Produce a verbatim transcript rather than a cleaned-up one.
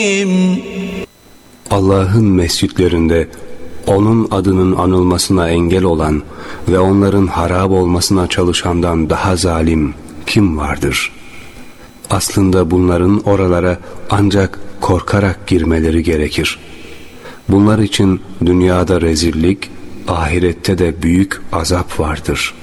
Allah'ın mescitlerinde onun adının anılmasına engel olan ve onların harap olmasına çalışandan daha zalim kim vardır? Aslında bunların oralara ancak korkarak girmeleri gerekir. Bunlar için dünyada rezillik, ahirette de büyük azap vardır.